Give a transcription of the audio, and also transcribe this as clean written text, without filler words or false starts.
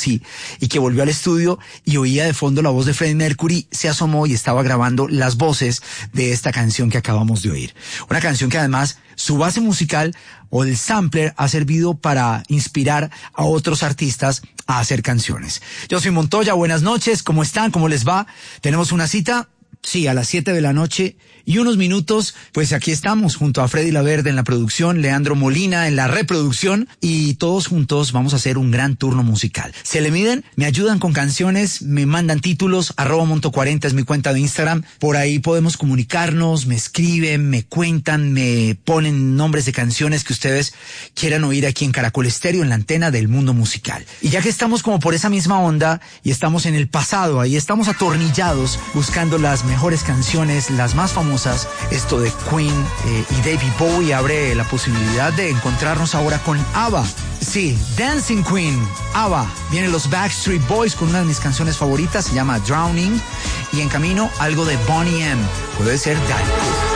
conocí y que volvió al estudio y oía de fondo la voz de Freddie Mercury, se asomó y estaba grabando las voces de esta canción que acabamos de oír. Una canción que además su base musical o el sampler ha servido para inspirar a otros artistas a hacer canciones. Yo soy Montoya, buenas noches, ¿cómo están? ¿Cómo les va? ¿Tenemos una cita? Sí, a las 7 de la noche y unos minutos, pues aquí estamos junto a Freddy Laverde en la producción, Leandro Molina en la reproducción y todos juntos vamos a hacer un gran turno musical. Se le miden, me ayudan con canciones, me mandan títulos, @Monto40 es mi cuenta de Instagram, por ahí podemos comunicarnos, me escriben, me cuentan, me ponen nombres de canciones que ustedes quieran oír aquí en Caracol Estéreo, en la antena del mundo musical. Y ya que estamos como por esa misma onda y estamos en el pasado, ahí estamos atornillados buscando las mejores canciones, las más famosas. Esto de Queen y David Bowie abre la posibilidad de encontrarnos ahora con ABBA. Sí, Dancing Queen, ABBA. Vienen los Backstreet Boys con una de mis canciones favoritas, se llama Drowning. Y en camino algo de Boney M. Puede ser Daddy.